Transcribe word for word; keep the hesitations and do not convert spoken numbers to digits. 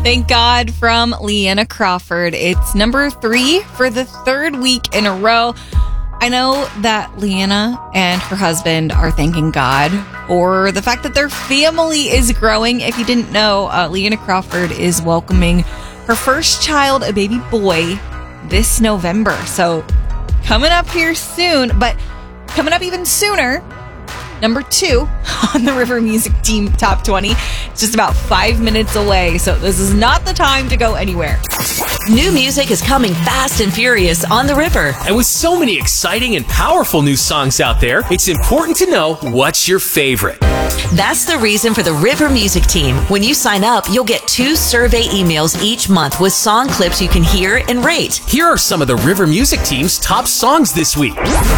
Thank God from Leanna Crawford. It's number three for the third week in a row. I know that Leanna and her husband are thanking God for the fact that their family is growing. If you didn't know, uh, Leanna Crawford is welcoming her first child, a baby boy, this November. So coming up here soon, but coming up even sooner, number two on the River Music Team Top twenty. It's just about five minutes away, so this is not the time to go anywhere. New music is coming fast and furious on the River. And with so many exciting and powerful new songs out there, it's important to know what's your favorite. That's the reason for the River Music Team. When you sign up, you'll get two survey emails each month with song clips you can hear and rate. Here are some of the River Music Team's top songs this week.